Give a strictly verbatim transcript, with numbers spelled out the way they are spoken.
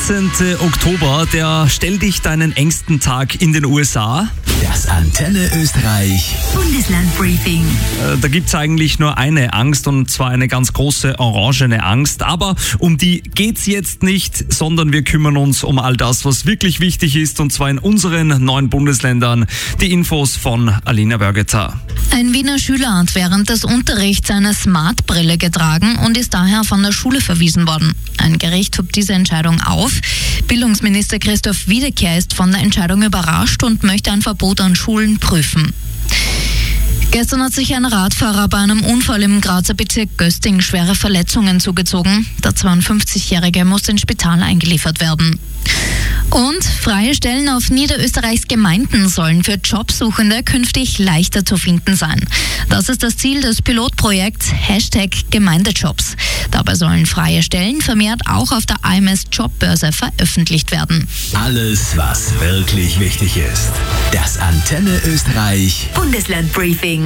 vierzehnten Oktober, der Stell dich deinen engsten Tag in den U S A. Das Antenne Österreich Bundeslandbriefing. Äh, Da gibt's eigentlich nur eine Angst, und zwar eine ganz große orangene Angst. Aber um die geht's jetzt nicht, sondern wir kümmern uns um all das, was wirklich wichtig ist, und zwar in unseren neuen Bundesländern. Die Infos von Alina Bergeter. Ein Wiener Schüler hat während des Unterrichts eine Smartbrille getragen und ist daher von der Schule verwiesen worden. Ein Gericht hob diese Entscheidung auf. Bildungsminister Christoph Wiedeker ist von der Entscheidung überrascht und möchte ein Verbot an Schulen prüfen. Gestern hat sich ein Radfahrer bei einem Unfall im Grazer Bezirk Gösting schwere Verletzungen zugezogen. Der zweiundfünfzigjährige muss ins Spital eingeliefert werden. Und freie Stellen auf Niederösterreichs Gemeinden sollen für Jobsuchende künftig leichter zu finden sein. Das ist das Ziel des Pilotprojekts Hashtag Gemeindejobs. Dabei sollen freie Stellen vermehrt auch auf der A M S Jobbörse veröffentlicht werden. Alles, was wirklich wichtig ist. Das Antenne Österreich Bundeslandbriefing.